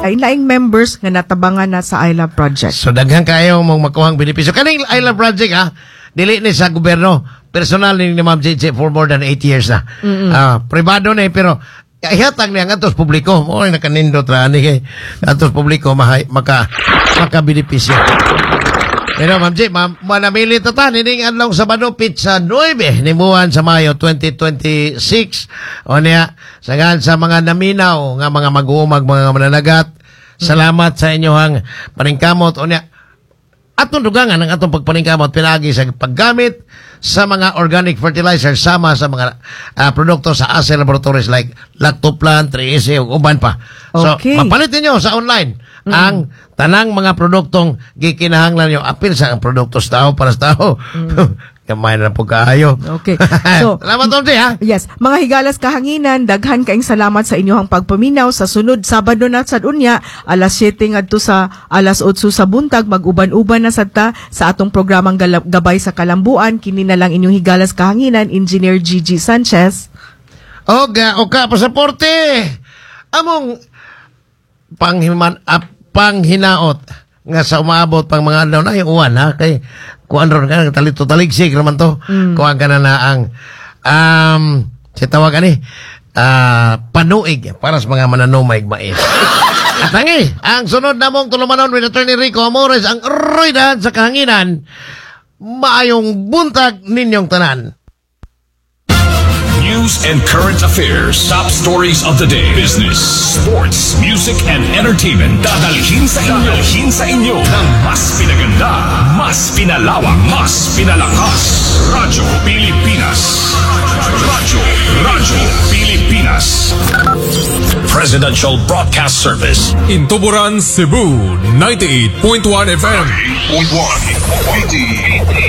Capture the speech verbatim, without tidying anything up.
Ay laing members nga natabangan na sa I Love Project. So daghan kayo mong makuhang benepisyo. Kaning I Love Project ha, dili ni sa gobyerno. Personal ni ni Ma'am J J for more than eight years na. Uh, privado na eh, pero ihatag niya nga tos publiko. O nakanindot ra ni kay atos publiko mahay, maka maka benepisyo. Pero Ma'am J, ma manamili ta ta nining adlaw Sabado Pizza nine ni buwan sa Mayo twenty twenty-six. O niya sagan sa mga naminaw nga mga mag-uumag mga mananagat. Salamat sa inyohang paningkamot o niya. Atong dugangan ang atong pagpaningkamot pinagi sa paggamit sa mga organic fertilizer sama sa mga uh, produkto sa A S E Laboratories like Lactoplan, three S E ug uban pa. So, okay. mapalit niyo sa online mm. ang tanang mga produktong gikinahanglan niyo apil sa produkto sa tao para sa tao. Mm. Kamay na po kaayo. Okay. So, salamat Tomsi ha. Yes, mga higalas kahanginan, daghan kaing salamat sa inyong pagpaminaw sa sunod Sabado na sad unya alas siyete ngadto sa alas otso sa buntag mag-uban-uban na sad ta sa atong programang Gabay sa Kalambuan. Kini na lang inyong higalas kahanginan, Engineer Gigi Sanchez. Oga, oka pasaporte. Among panghiman uh, panghinaot nga sa umabot pang mga adlaw na yung uwan ha kay kuan ron ka talito taligsig naman to mm. kuan ka na na ang um si tawag ani uh, panuig para sa mga mananumay mais. At tangi ang sunod namong tulumanon with Attorney Rico Amores ang roidan sa kahanginan. Maayong buntag ninyong tanan. News and current affairs. Top stories of the day. Business, sports, music, and entertainment. Dadalhin sa inyo. Dadalhin sa inyo ng mas pinaganda, mas pinalawak, mas pinalakas. Radyo Pilipinas. Radyo, Radyo Pilipinas. Presidential Broadcast Service. In Tuburan, Cebu, ninety-eight point one F M. ninety-eight point one.